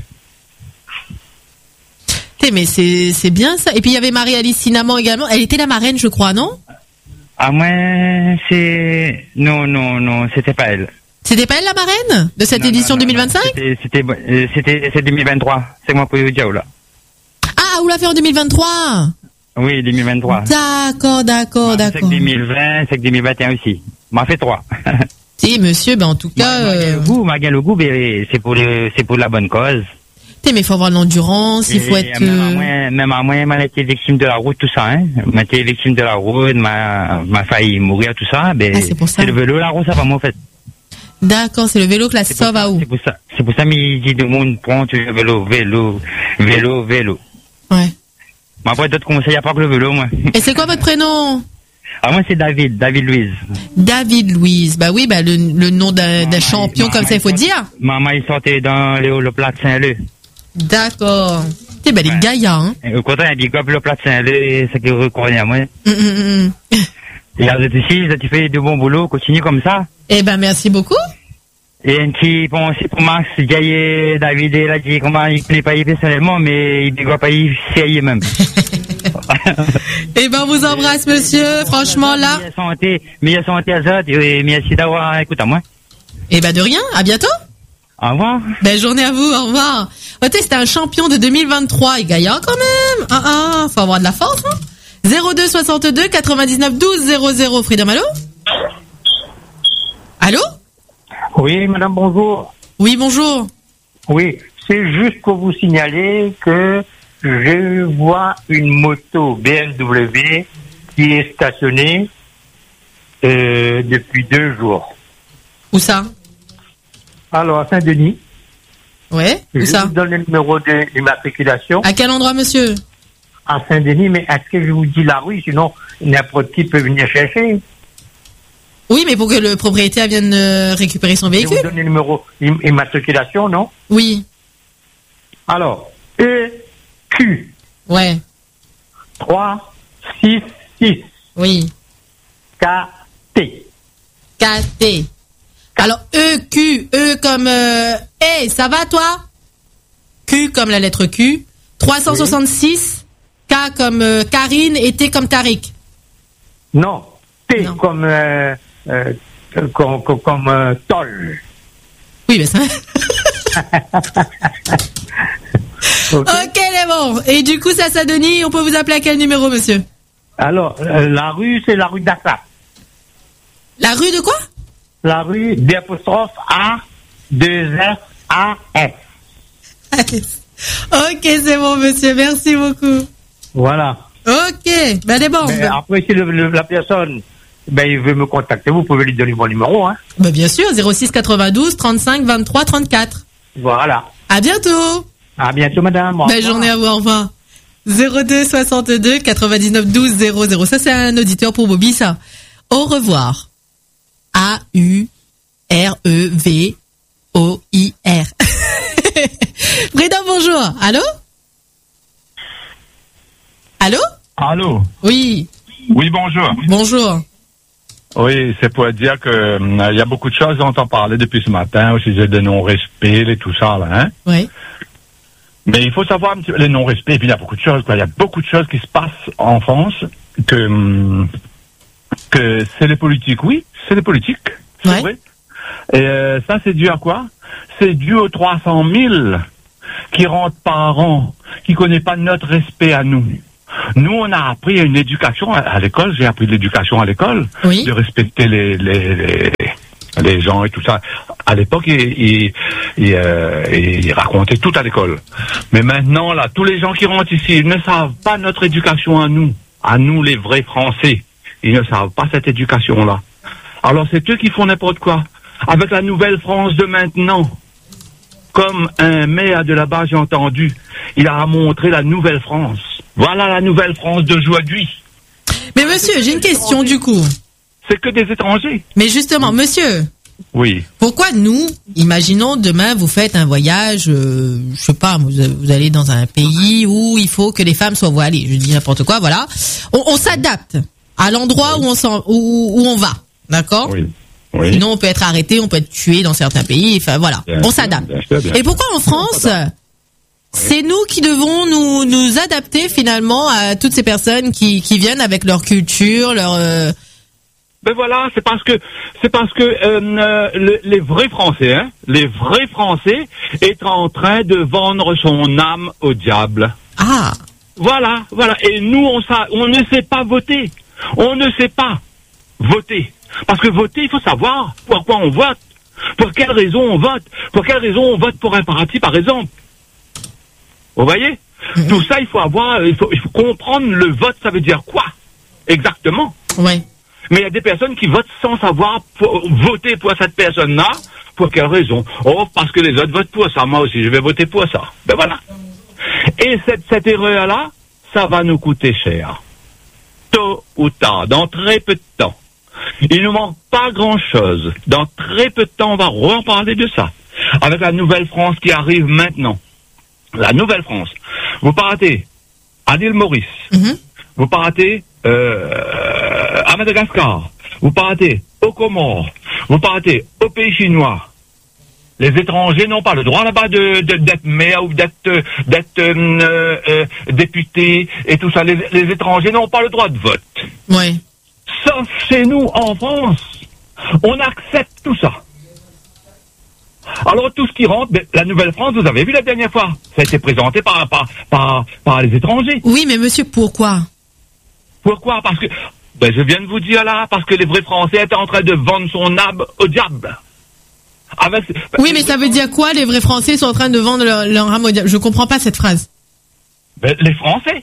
Mais c'est bien ça. Et puis il y avait Marie-Alice Cinnamon également. Elle était la marraine, je crois, non? Ah, moi, c'est... Non, c'était pas elle. C'était pas elle la marraine de cette édition 2025? C'était 2023. C'est moi pour dire là. Ah, vous l'avez fait en 2023? Oui, 2023. D'accord. C'est que 2020, c'est que 2021 aussi. M'a fait 3. Si, monsieur, ben en tout cas... le goût, c'est pour la bonne cause. Mais il faut avoir de l'endurance, il faut être... Même à moi, m'a été victime de la route, tout ça, hein. M'a été victime de la route, m'a failli mourir, tout ça. Ben, c'est le vélo, la route, ça va m'en fait. D'accord, c'est le vélo que la sauve à où? C'est pour ça, mais dit le monde prend toujours vélo. Ouais. Mais après, d'autres conseils, il n'y a pas que le vélo, moi. Et c'est quoi votre prénom? Ah, moi, c'est David Louise. David Louise. Bah oui, le nom d'un champion comme ça, il faut dire. Maman, il sortait dans le plat de Saint-Leu. D'accord. Eh ben, les Gaïa, hein. Au contraire, il dit que le plat de Saint-Leu, c'est qu'il reconnaît à moi. Et alors, tu fais de bon boulot, continue comme ça. Eh ben, merci beaucoup. Et un petit pensée pour Max, Gaïa, David, il a dit comment il ne plaît pas y personnellement, mais il ne doit pas y essayer même. Eh ben, on vous embrasse, monsieur. Franchement, là. Meilleure santé à ça, et merci d'avoir écouté à moi. Eh ben, de rien. À bientôt. Au revoir. Belle journée à vous. Au revoir. C'était un champion de 2023. Et Gaïa, quand même. Faut avoir de la force, hein. 02 62 99 12 00. Freedom, allô? Allô? Oui, madame, bonjour. Oui, bonjour. Oui, c'est juste pour vous signaler que je vois une moto BMW qui est stationnée depuis 2 jours. Où ça? Alors, à Saint-Denis. Ouais, où ça? Je vous donne le numéro d'immatriculation. À quel endroit, monsieur? À Saint-Denis, mais est-ce que je vous dis la rue? Sinon, n'importe qui peut venir chercher. Oui, mais pour que le propriétaire vienne récupérer son véhicule. Je vous donne le numéro d'immatriculation, non? Oui. Alors, EQ. Ouais. 366. Oui. KT. KT. Alors, EQ, E comme... hey, ça va, toi? Q comme la lettre Q. 366. K comme Karine et T comme Tariq. Non. T non. Comme Toll. Oui, mais ça... Ok, les bons. Et du coup, ça Saint-Denis, on peut vous appeler à quel numéro, monsieur? Alors, la rue, c'est la rue d'Assas. La rue de quoi? La rue d'apostrophe A, 2S, A, S. Ok, c'est bon, monsieur. Merci beaucoup. Voilà. Ok. Ben, les bons. Après, si la personne, il veut me contacter, vous pouvez lui donner mon numéro, hein. Ben, bien sûr, 06 92 35 23 34. Voilà. À bientôt. À bientôt, madame. Belle journée à vous, au revoir. 02 62 99 12 00. Ça, c'est un auditeur pour Bobby, ça. Au revoir. A-U-R-E-V-O-I-R. Freedom, bonjour. Allô? Allô? Allô? Oui. Oui, bonjour. Bonjour. Oui, c'est pour dire que il y a beaucoup de choses dont on parlait depuis ce matin, au sujet de non-respect et tout ça, là, hein? Oui. Mais il faut savoir un petit peu les non-respects, et puis il y a beaucoup de choses, quoi. Il y a beaucoup de choses qui se passent en France que c'est les politiques, oui, c'est les politiques. C'est vrai. Et ça, c'est dû à quoi? C'est dû aux 300 000 qui rentrent par an, qui connaissent pas notre respect à nous. Nous, on a appris une éducation à l'école. J'ai appris de l'éducation à l'école, de respecter les gens et tout ça. À l'époque, ils racontaient tout à l'école. Mais maintenant, là, tous les gens qui rentrent ici, ils ne savent pas notre éducation à nous les vrais Français. Ils ne savent pas cette éducation-là. Alors, c'est eux qui font n'importe quoi. Avec la nouvelle France de maintenant, comme un maire de là-bas, j'ai entendu, il a montré la nouvelle France. Voilà la nouvelle France d'aujourd'hui. Mais monsieur, j'ai une question du coup. C'est que des étrangers. Mais justement, monsieur. Oui. Pourquoi nous, imaginons demain vous faites un voyage, je sais pas, vous allez dans un pays où il faut que les femmes soient voilées, je dis n'importe quoi, voilà. On s'adapte à l'endroit où on va, d'accord? Oui. Oui. Sinon on peut être arrêté, on peut être tué dans certains pays, enfin voilà, on s'adapte. Et pourquoi en France, c'est nous qui devons nous adapter finalement à toutes ces personnes qui viennent avec leur culture, leur Ben voilà, c'est parce que les vrais Français est en train de vendre son âme au diable. Ah. Voilà. Et nous, on ne sait pas voter. On ne sait pas voter. Parce que voter, il faut savoir pourquoi on vote. Pour quelle raison on vote. Pour quelle raison on vote pour un parti, par exemple. Vous voyez? Tout ça, il faut comprendre le vote, ça veut dire quoi? Exactement. Ouais. Mais il y a des personnes qui votent sans savoir voter pour cette personne-là. Pour quelle raison? Oh, parce que les autres votent pour ça. Moi aussi, je vais voter pour ça. Ben voilà. Et cette erreur-là, ça va nous coûter cher. Tôt ou tard, dans très peu de temps. Il ne manque pas grand-chose. Dans très peu de temps, on va reparler de ça. Avec la nouvelle France qui arrive maintenant. La nouvelle France. Vous partez à l'île Maurice. Vous partez à Madagascar. Vous partez aux Comores. Vous partez au pays chinois. Les étrangers n'ont pas le droit là-bas d'être maire ou d'être député et tout ça. Les étrangers n'ont pas le droit de vote. Oui. Sauf chez nous, en France, on accepte tout ça. Alors, tout ce qui rentre, la Nouvelle-France, vous avez vu la dernière fois, ça a été présenté par les étrangers. Oui, mais monsieur, pourquoi? Pourquoi? Parce que, je viens de vous dire là, parce que les vrais Français étaient en train de vendre son âme au diable. Oui, mais ça veut dire quoi, les vrais Français sont en train de vendre leur âme au diable? Je comprends pas cette phrase. Les Français.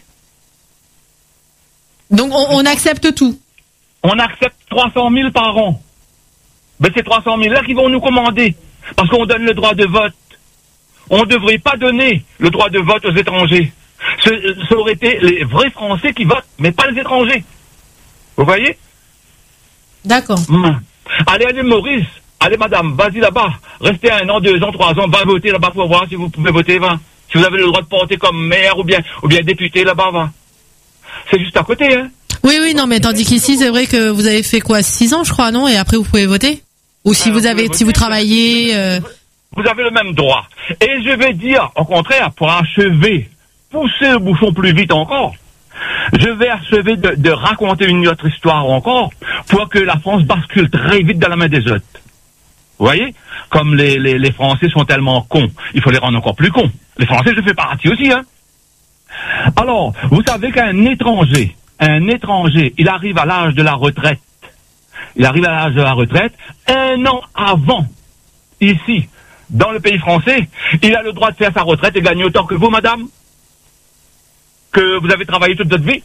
Donc, on accepte tout. On accepte 300 000 par an. C'est 300 000 là qui vont nous commander. Parce qu'on donne le droit de vote. On ne devrait pas donner le droit de vote aux étrangers. Ça aurait été les vrais Français qui votent, mais pas les étrangers. Vous voyez? D'accord. Allez, Maurice. Allez, madame, vas-y là-bas. Restez 1 an, 2 ans, 3 ans. Va voter là-bas pour voir si vous pouvez voter, va. Si vous avez le droit de porter comme maire ou bien député là-bas, va. C'est juste à côté, hein. Oui, non, mais tandis qu'ici, c'est vrai que vous avez fait quoi, 6 ans, je crois, non? Et après, vous pouvez voter? Ou si si vous travaillez, Vous avez le même droit. Et je vais dire, au contraire, pour achever, pousser le bouchon plus vite encore, je vais achever de raconter une autre histoire encore, pour que la France bascule très vite dans la main des autres. Vous voyez? Comme les Français sont tellement cons, il faut les rendre encore plus cons. Les Français, je fais partie aussi, hein. Alors, vous savez qu'un étranger, il arrive à l'âge de la retraite. Il arrive à l'âge de la retraite 1 an avant, ici, dans le pays français, il a le droit de faire sa retraite et gagner autant que vous, madame, que vous avez travaillé toute votre vie.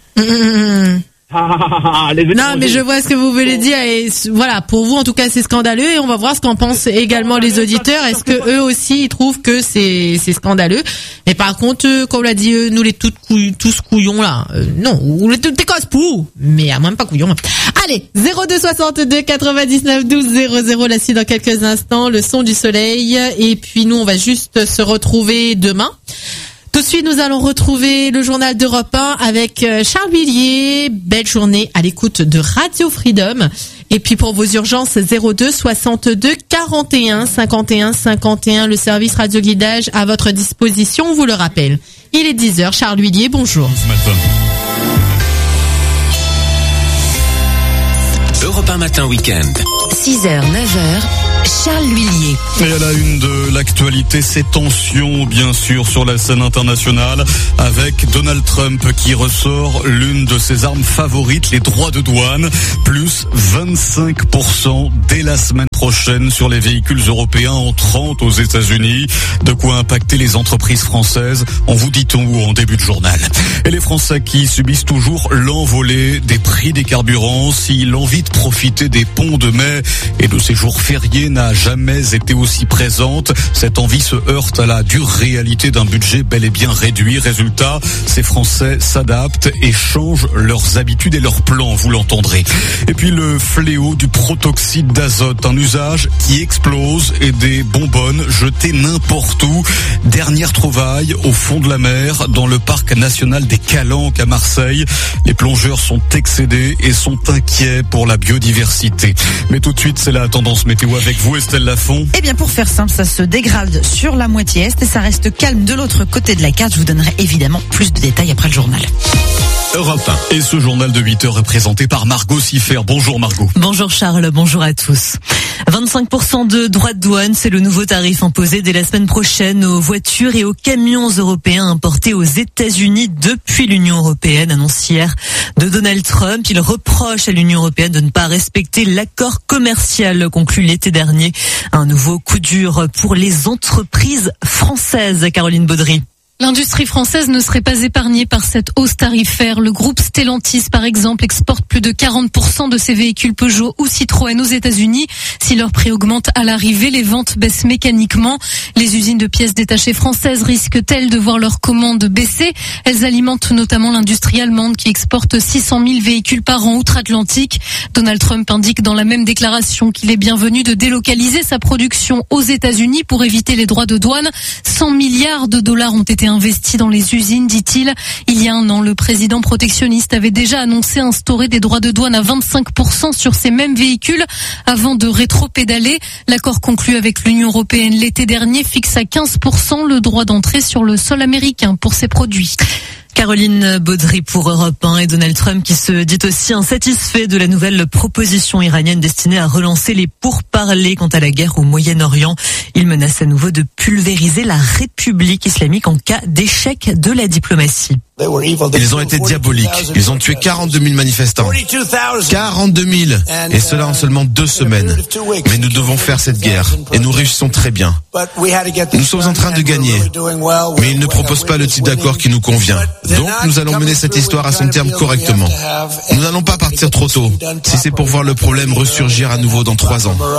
Non, mais je vois ce que vous voulez dire et voilà, pour vous en tout cas c'est scandaleux et on va voir ce qu'en pensent également les auditeurs. Est-ce que eux aussi ils trouvent que c'est scandaleux? Mais par contre, comme l'a dit nous les tous couillons là, non, ou les toutes casse-pou, mais à même pas couillons. Allez, 02 62 99 12 00 là ci dans quelques instants, le son du soleil et puis nous on va juste se retrouver demain. Tout de suite, nous allons retrouver le journal d'Europe 1 avec Charles Villiers. Belle journée à l'écoute de Radio Freedom. Et puis pour vos urgences, 02 62 41 51 51, le service radio guidage à votre disposition, on vous le rappelle. Il est 10h, Charles Villiers, bonjour. Europe 1 matin week-end. 6h, 9h, Charles L'Huillier. Et à la une de l'actualité, ces tensions, bien sûr, sur la scène internationale, avec Donald Trump qui ressort l'une de ses armes favorites, les droits de douane, plus 25% dès la semaine prochaine sur les véhicules européens entrant aux États-Unis. De quoi impacter les entreprises françaises. On vous dit tout en début de journal. Et les Français qui subissent toujours l'envolée des prix des carburants, si l'envie de profiter des ponts de mai et de ces jours fériés n'a jamais été aussi présente, cette envie se heurte à la dure réalité d'un budget bel et bien réduit. Résultat, ces Français s'adaptent et changent leurs habitudes et leurs plans, vous l'entendrez. Et puis le fléau du protoxyde d'azote, un usage qui explose et des bonbonnes jetées n'importe où. Dernière trouvaille au fond de la mer, dans le parc national des Calanques à Marseille. Les plongeurs sont excédés et sont inquiets pour la biodiversité. Mais tout de suite, c'est la tendance météo avec vous, Estelle Lafont. Eh bien, pour faire simple, ça se dégrade sur la moitié est et ça reste calme de l'autre côté de la carte. Je vous donnerai évidemment plus de détails après le journal. Europe 1. Et ce journal de 8h est présenté par Margot Siffer. Bonjour Margot. Bonjour Charles, bonjour à tous. 25% de droits de douane, c'est le nouveau tarif imposé dès la semaine prochaine aux voitures et aux camions européens importés aux États-Unis depuis l'Union européenne, annonce hier de Donald Trump. Il reproche à l'Union européenne de ne pas respecter l'accord commercial conclu l'été dernier. Un nouveau coup dur pour les entreprises françaises. Caroline Baudry. L'industrie française ne serait pas épargnée par cette hausse tarifaire. Le groupe Stellantis, par exemple, exporte plus de 40% de ses véhicules Peugeot ou Citroën aux États-Unis. Si leur prix augmente à l'arrivée, les ventes baissent mécaniquement. Les usines de pièces détachées françaises risquent-elles de voir leurs commandes baisser? Elles alimentent notamment l'industrie allemande qui exporte 600 000 véhicules par an outre-Atlantique. Donald Trump indique dans la même déclaration qu'il est bienvenu de délocaliser sa production aux États-Unis pour éviter les droits de douane. 100 milliards de dollars ont été investi dans les usines, dit-il. Il y a un an, le président protectionniste avait déjà annoncé instaurer des droits de douane à 25% sur ces mêmes véhicules avant de rétro-pédaler. L'accord conclu avec l'Union européenne l'été dernier fixe à 15% le droit d'entrée sur le sol américain pour ces produits. Caroline Baudry pour Europe 1 et Donald Trump qui se dit aussi insatisfait de la nouvelle proposition iranienne destinée à relancer les pourparlers quant à la guerre au Moyen-Orient. Il menace à nouveau de pulvériser la République islamique en cas d'échec de la diplomatie. Ils ont été diaboliques. Ils ont tué 42 000 manifestants. 42 000. Et cela en seulement 2 semaines. Mais nous devons faire cette guerre. Et nous réussissons très bien. Nous sommes en train de gagner. Mais ils ne proposent pas le type d'accord qui nous convient. Donc nous allons mener cette histoire à son terme correctement. Nous n'allons pas partir trop tôt. Si c'est pour voir le problème ressurgir à nouveau dans 3 ans.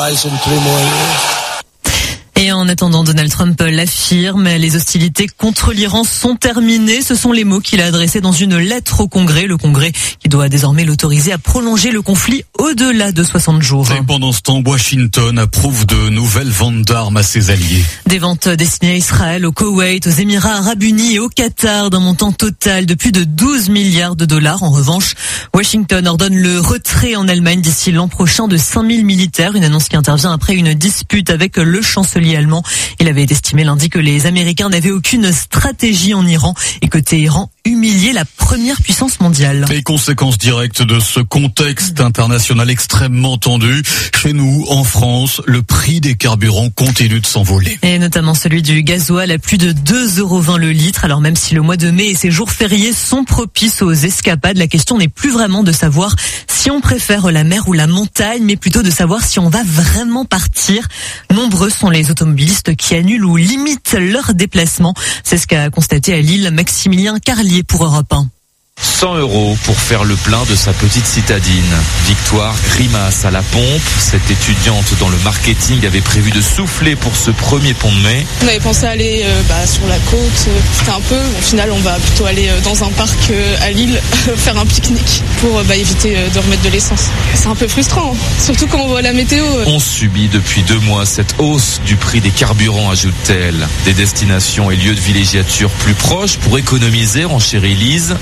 Et en attendant, Donald Trump l'affirme, les hostilités contre l'Iran sont terminées. Ce sont les mots qu'il a adressés dans une lettre au Congrès. Le Congrès qui doit désormais l'autoriser à prolonger le conflit au-delà de 60 jours. Et pendant ce temps, Washington approuve de nouvelles ventes d'armes à ses alliés. Des ventes destinées à Israël, au Koweït, aux Émirats Arabes Unis et au Qatar d'un montant total de plus de 12 milliards de dollars. En revanche, Washington ordonne le retrait en Allemagne d'ici l'an prochain de 5000 militaires. Une annonce qui intervient après une dispute avec le chancelier allemand. Il avait estimé lundi que les Américains n'avaient aucune stratégie en Iran et que Téhéran humiliait la première puissance mondiale. Les conséquences directes de ce contexte international extrêmement tendu. Chez nous, en France, le prix des carburants continue de s'envoler. Et notamment celui du gasoil à plus de 2,20 € le litre. Alors même si le mois de mai et ses jours fériés sont propices aux escapades, la question n'est plus vraiment de savoir si on préfère la mer ou la montagne, mais plutôt de savoir si on va vraiment partir. Nombreux sont les automobilistes qui annulent ou limitent leurs déplacements. C'est ce qu'a constaté à Lille Maximilien Carlier pour Europe 1. 100 € pour faire le plein de sa petite citadine. Victoire Grimace à la pompe. Cette étudiante dans le marketing avait prévu de souffler pour ce premier pont de mai. On avait pensé aller sur la côte. C'était un peu. Au final, on va plutôt aller dans un parc à Lille faire un pique-nique pour éviter de remettre de l'essence. C'est un peu frustrant, surtout quand on voit la météo. On subit depuis 2 mois cette hausse du prix des carburants, ajoute-t-elle. Des destinations et lieux de villégiature plus proches pour économiser, renchérit Lise.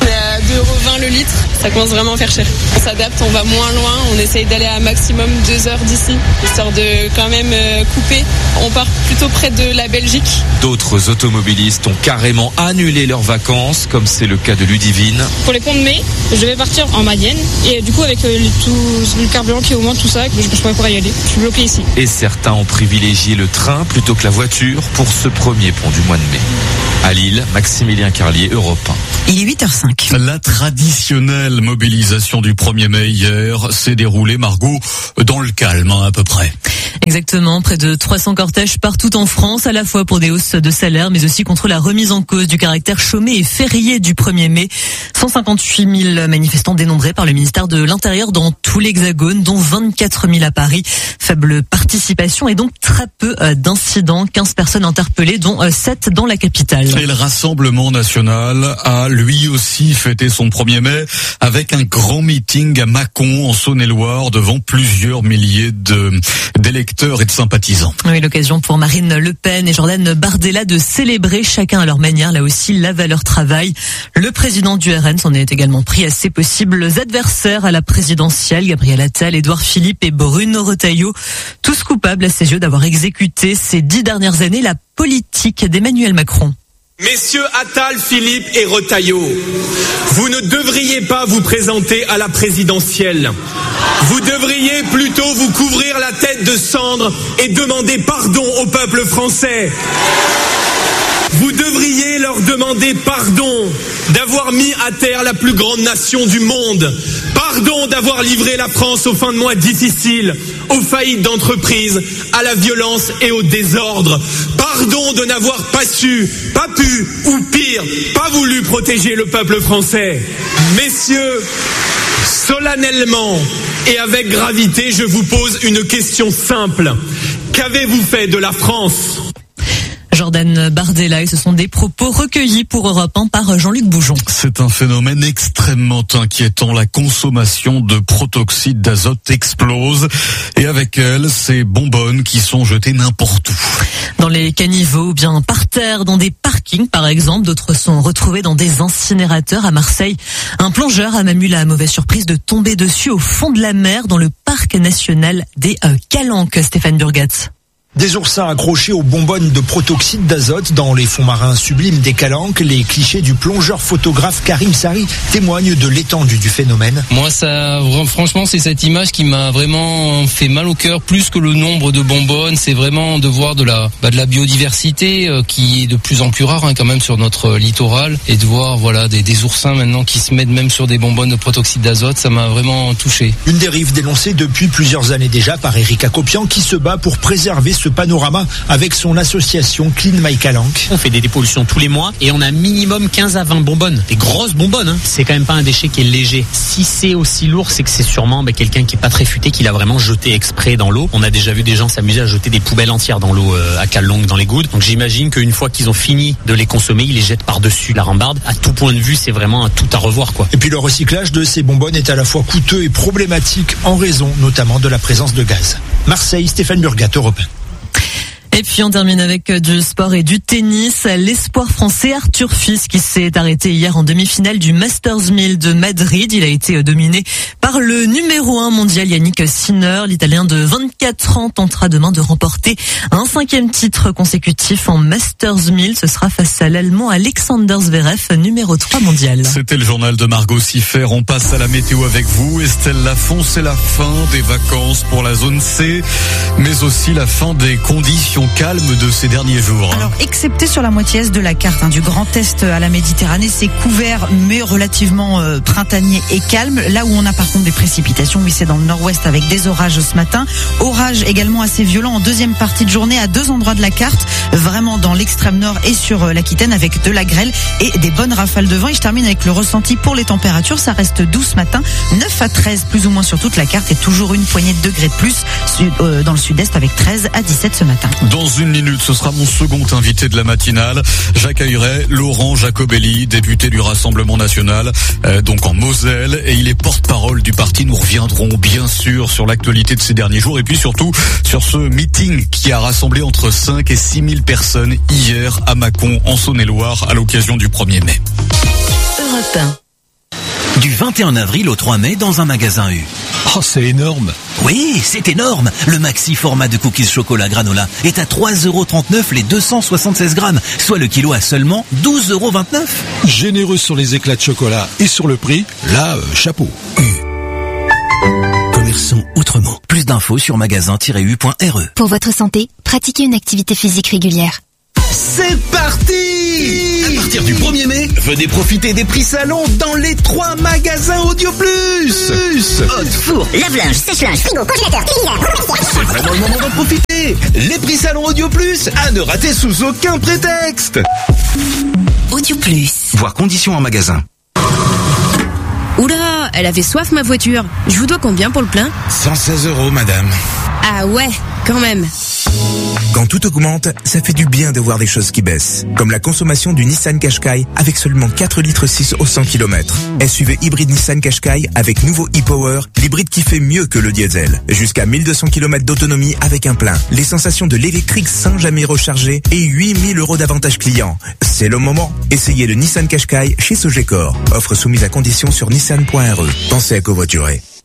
2,20 € le litre. Ça commence vraiment à faire cher. On s'adapte, on va moins loin, on essaye d'aller à maximum 2 heures d'ici, histoire de quand même couper. On part plutôt près de la Belgique. D'autres automobilistes ont carrément annulé leurs vacances, comme c'est le cas de Ludivine. Pour les ponts de mai, je vais partir en Mayenne et du coup avec tout le carburant qui augmente, tout ça, je pourrais pas y aller. Je suis bloqué ici. Et certains ont privilégié le train plutôt que la voiture pour ce premier pont du mois de mai. À Lille, Maximilien Carlier, Europe 1. Il est 8h05. La traditionnelle mobilisation du 1er mai hier s'est déroulée, Margot, dans le calme, à peu près. Exactement, près de 300 cortèges partout en France, à la fois pour des hausses de salaire, mais aussi contre la remise en cause du caractère chômé et férié du 1er mai. 158 000 manifestants dénombrés par le ministère de l'Intérieur dans tout l'Hexagone, dont 24 000 à Paris. Faible participation et donc très peu d'incidents. 15 personnes interpellées, dont 7 dans la capitale. Et le Rassemblement national a lui aussi fêté son 1er mai avec un grand meeting à Mâcon, en Saône-et-Loire, devant plusieurs milliers d'électeurs et de sympathisants. Oui, l'occasion pour Marine Le Pen et Jordan Bardella de célébrer chacun à leur manière, là aussi, la valeur travail. Le président du RN s'en est également pris à ses possibles adversaires à la présidentielle, Gabriel Attal, Édouard Philippe et Bruno Retailleau, tous coupables à ses yeux d'avoir exécuté ces 10 dernières années la politique d'Emmanuel Macron. Messieurs Attal, Philippe et Retailleau, vous ne devriez pas vous présenter à la présidentielle. Vous devriez plutôt vous couvrir la tête de cendres et demander pardon au peuple français. Vous devriez leur demander pardon d'avoir mis à terre la plus grande nation du monde. Pardon d'avoir livré la France aux fins de mois difficiles, aux faillites d'entreprises, à la violence et au désordre. Pardon de n'avoir pas su, pas pu, ou pire, pas voulu protéger le peuple français. Messieurs, solennellement et avec gravité, je vous pose une question simple. Qu'avez-vous fait de la France ? Jordan Bardella, et ce sont des propos recueillis pour Europe 1 par Jean-Luc Boujon. C'est un phénomène extrêmement inquiétant. La consommation de protoxyde d'azote explose et avec elle, ces bonbonnes qui sont jetées n'importe où. Dans les caniveaux, bien par terre, dans des parkings par exemple. D'autres sont retrouvés dans des incinérateurs à Marseille. Un plongeur a même eu la mauvaise surprise de tomber dessus au fond de la mer dans le parc national des Calanques. Stéphane Burgat. Des oursins accrochés aux bonbonnes de protoxyde d'azote dans les fonds marins sublimes des Calanques, les clichés du plongeur photographe Karim Sari témoignent de l'étendue du phénomène. Moi, franchement, c'est cette image qui m'a vraiment fait mal au cœur, plus que le nombre de bonbonnes. C'est vraiment de voir de la biodiversité qui est de plus en plus rare quand même sur notre littoral, et de voir des oursins maintenant qui se mettent même sur des bonbonnes de protoxyde d'azote. Ça m'a vraiment touché. Une dérive dénoncée depuis plusieurs années déjà par Eric Acopian, qui se bat pour préserver ce panorama avec son association Clean My Calanque. On fait des dépollutions tous les mois et on a minimum 15 à 20 bonbonnes. Des grosses bonbonnes, hein. C'est quand même pas un déchet qui est léger. Si c'est aussi lourd, c'est que c'est sûrement quelqu'un qui est pas très futé, qui l'a vraiment jeté exprès dans l'eau. On a déjà vu des gens s'amuser à jeter des poubelles entières dans l'eau à Calanque, dans les gouttes. Donc j'imagine qu'une fois qu'ils ont fini de les consommer, ils les jettent par-dessus la rambarde. À tout point de vue, c'est vraiment un tout à revoir, quoi. Et puis le recyclage de ces bonbonnes est à la fois coûteux et problématique en raison notamment de la présence de gaz. Marseille, Stéphane Burgat, Europe 1. Et puis on termine avec du sport et du tennis. L'espoir français Arthur Fils qui s'est arrêté hier en demi-finale du Masters 1000 de Madrid. Il a été dominé par le numéro 1 mondial Yannick Sinner. L'Italien de 24 ans tentera demain de remporter un 5e titre consécutif en Masters 1000. Ce sera face à l'Allemand Alexander Zverev, numéro 3 mondial. C'était le journal de Margot Siffer. On passe à la météo avec vous. Estelle Lafont, c'est la fin des vacances pour la zone C, mais aussi la fin des conditions calme de ces derniers jours. Alors, excepté sur la moitié est de la carte, du Grand Est à la Méditerranée, c'est couvert mais relativement printanier et calme. Là où on a par contre des précipitations, oui, c'est dans le nord-ouest avec des orages ce matin. Orages également assez violents en deuxième partie de journée à 2 endroits de la carte, vraiment dans l'extrême nord et sur l'Aquitaine avec de la grêle et des bonnes rafales de vent. Et je termine avec le ressenti pour les températures. Ça reste doux ce matin, 9 à 13 plus ou moins sur toute la carte et toujours une poignée de degrés de plus dans le sud-est avec 13 à 17 ce matin. Dans une minute, ce sera mon second invité de la matinale. J'accueillerai Laurent Jacobelli, député du Rassemblement national, donc en Moselle, et il est porte-parole du parti. Nous reviendrons bien sûr sur l'actualité de ces derniers jours et puis surtout sur ce meeting qui a rassemblé entre 5 et 6 000 personnes hier à Mâcon, en Saône-et-Loire, à l'occasion du 1er mai. Europe 1. Du 21 avril au 3 mai dans un magasin U. Oh, c'est énorme. Oui, c'est énorme. Le maxi format de cookies chocolat granola est à 3,39€ les 276 grammes, soit le kilo à seulement 12,29€. Généreux sur les éclats de chocolat et sur le prix, là, chapeau. Commerçons autrement. Plus d'infos sur magasin-u.re. Pour votre santé, pratiquez une activité physique régulière. C'est parti! À partir du 1er mai, venez profiter des prix salon dans les 3 magasins Audio Plus. Haute, four, lave-linge, sèche-linge, frigo, congélateur, cuisinière. C'est vraiment le moment d'en profiter. Les prix salon Audio Plus à ne rater sous aucun prétexte. Audio Plus. Voir conditions en magasin. Oula, elle avait soif ma voiture. Je vous dois combien pour le plein? 116€, madame. Ah ouais, quand même. Quand tout augmente, ça fait du bien de voir des choses qui baissent. Comme la consommation du Nissan Qashqai avec seulement 4,6 litres au 100 km. SUV hybride Nissan Qashqai avec nouveau e-Power, l'hybride qui fait mieux que le diesel. Jusqu'à 1200 km d'autonomie avec un plein. Les sensations de l'électrique sans jamais recharger et 8000 € d'avantages clients. C'est le moment. Essayez le Nissan Qashqai chez Sogecor. Offre soumise à condition sur nissan.re. Pensez à covoiturer.